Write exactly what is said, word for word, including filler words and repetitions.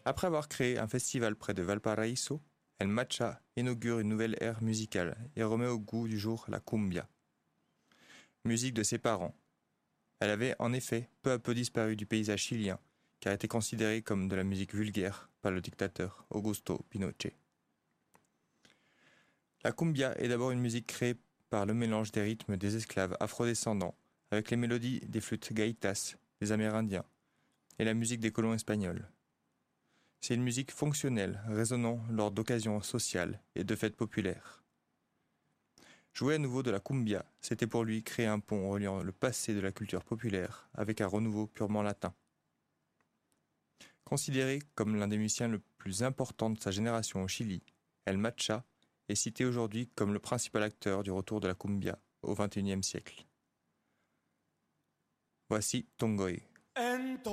Après avoir créé un festival près de Valparaíso, El Macha inaugure une nouvelle ère musicale et remet au goût du jour la cumbia. Musique de ses parents. Elle avait en effet peu à peu disparu du paysage chilien, car était considérée comme de la musique vulgaire par le dictateur Augusto Pinochet. La cumbia est d'abord une musique créée par le mélange des rythmes des esclaves afrodescendants avec les mélodies des flûtes gaïtas des Amérindiens et la musique des colons espagnols. C'est une musique fonctionnelle, résonnant lors d'occasions sociales et de fêtes populaires. Jouer à nouveau de la cumbia, c'était pour lui créer un pont reliant le passé de la culture populaire avec un renouveau purement latin. Considéré comme l'un des musiciens le plus important de sa génération au Chili, El Macha est cité aujourd'hui comme le principal acteur du retour de la cumbia au vingt et unième siècle. Voici Tongoy.